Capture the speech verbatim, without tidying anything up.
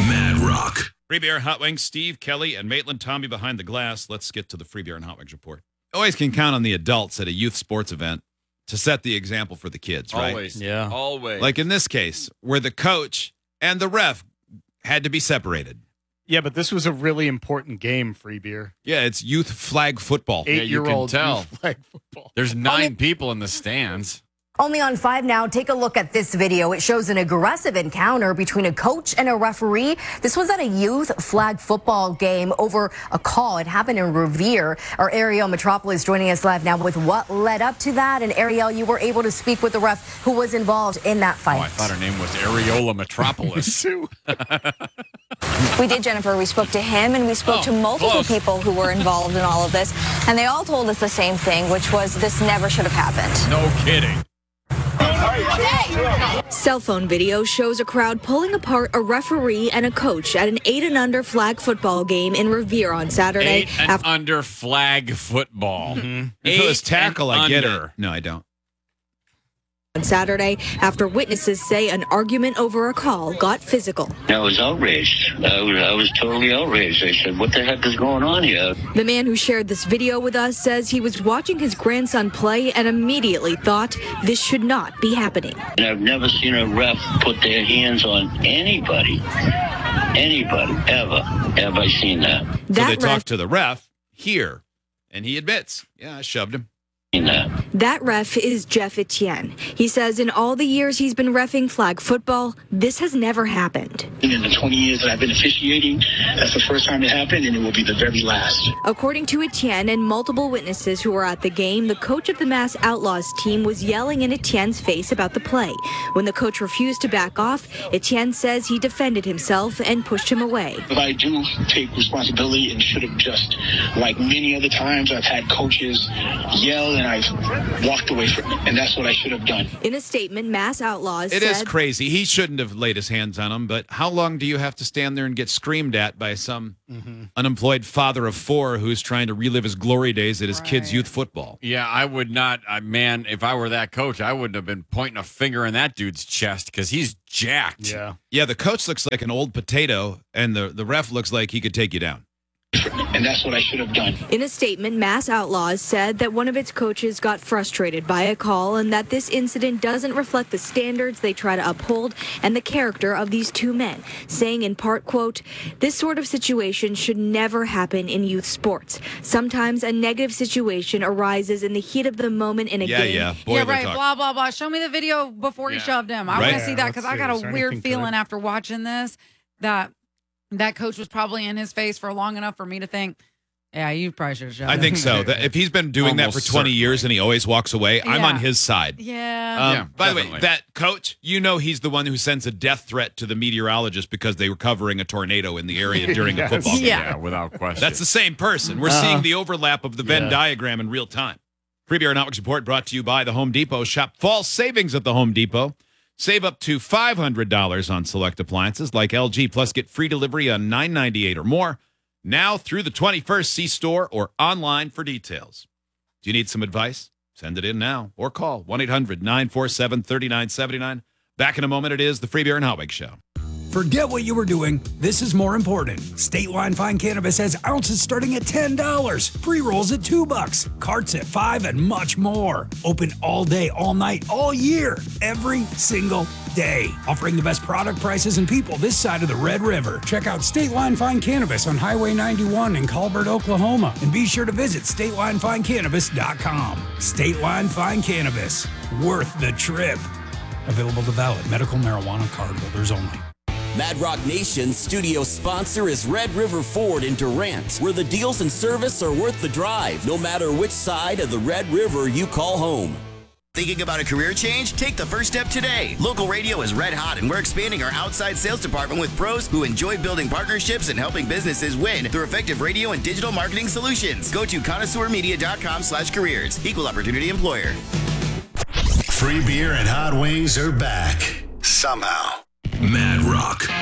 Mad Rock. Free beer and hot wings. Steve, Kelly, and Maitland Tommy behind the glass. Let's get to the free beer and hot wings report. Always can count on the adults at a youth sports event to set the example for the kids, right? Always. Yeah. Always. Like in this case, where the coach and the ref had to be separated. Yeah, but this was a really important game, free beer. Yeah, it's youth flag football. you can Eight-year-old tell. youth flag football. There's nine people in the stands. Only on five now, take a look at this video. It shows an aggressive encounter between a coach and a referee. This was at a youth flag football game over a call. It happened in Revere. Our Ariel Metropolis joining us live now with what led up to that. And Ariel, you were able to speak with the ref who was involved in that fight. Oh, I thought her name was Areola Metropolis. We did, Jennifer. We spoke to him and we spoke Oh, to multiple close. people who were involved in all of this. And they all told us the same thing, which was this never should have happened. No kidding. Cell phone video shows a crowd pulling apart a referee and a coach at an eight and under flag football game in Revere on Saturday. Eight and under flag football. If it was Eight tackle, and I get under. it. No, I don't. On Saturday, after witnesses say an argument over a call got physical. I was outraged. I was, I was totally outraged. I said, what the heck is going on here? The man who shared this video with us says he was watching his grandson play and immediately thought this should not be happening. And I've never seen a ref put their hands on anybody. Anybody, ever. Have I seen that? So That they ref, talked to the ref here, and he admits, yeah, I shoved him. Seen that. that ref is Jeff Etienne. He says in all the years he's been reffing flag football, this has never happened. In the twenty years that I've been officiating, that's the first time it happened, and it will be the very last. According to Etienne and multiple witnesses who were at the game, the coach of the Mass Outlaws team was yelling in Etienne's face about the play. When the coach refused to back off, Etienne says he defended himself and pushed him away. But I do take responsibility and should have just, like many other times, I've had coaches yell and I've walked away from it, and that's what I should have done. In a statement, Mass Outlaws It said... is crazy. He shouldn't have laid his hands on him, but how long do you have to stand there and get screamed at by some Mm-hmm. unemployed father of four who's trying to relive his glory days at his kids' youth football? Yeah, I would not. I, man, if I were that coach, I wouldn't have been pointing a finger in that dude's chest because he's jacked. Yeah. Yeah, the coach looks like an old potato, and the, the ref looks like he could take you down. And that's what I should have done. In a statement, Mass Outlaws said that one of its coaches got frustrated by a call and that this incident doesn't reflect the standards they try to uphold and the character of these two men, saying in part, quote, "This sort of situation should never happen in youth sports. Sometimes a negative situation arises in the heat of the moment in a Yeah, game." yeah. Yeah, Boiler right. talk. Blah, blah, blah. Show me the video before Yeah. he shoved him. I Right. want to see Yeah, that let's because I see. got Is a there weird anything to feeling it? after watching this that that coach was probably in his face for long enough for me to think, yeah, you probably should have shoved I him. think so. That if he's been doing that for Almost twenty certainly. years and he always walks away, I'm Yeah. on his side. Yeah. Um, Yeah, by the way, definitely. that coach, you know he's the one who sends a death threat to the meteorologist because they were covering a tornado in the area during a Yes. football game. Yeah. without question. That's the same person. We're Uh-huh. seeing the overlap of the Venn Yeah. diagram in real time. Free Beer and Hot Wings Report brought to you by the Home Depot. Shop fall savings at the Home Depot. Save up to five hundred dollars on select appliances like L G, plus get free delivery on nine ninety-eight or more. Now through the twenty-first, see store or online for details. Do you need some advice? Send it in now or call one eight hundred nine four seven three nine seven nine. Back in a moment, it is the Free Beer and Hot Wings Show. Forget what you were doing. This is more important. State Line Fine Cannabis has ounces starting at ten dollars, pre-rolls at two bucks, carts at five, and much more. Open all day, all night, all year, every single day. Offering the best product prices and people this side of the Red River. Check out State Line Fine Cannabis on Highway ninety-one in Colbert, Oklahoma. And be sure to visit state line fine cannabis dot com. State Line Fine Cannabis. Worth the trip. Available to valid medical marijuana card holders only. Mad Rock Nation's studio sponsor is Red River Ford in Durant, where the deals and service are worth the drive, no matter which side of the Red River you call home. Thinking about a career change? Take the first step today. Local radio is red hot, and we're expanding our outside sales department with pros who enjoy building partnerships and helping businesses win through effective radio and digital marketing solutions. Go to connoisseur media dot com slash careers. Equal opportunity employer. Free beer and hot wings are back. Somehow. Mad Rock.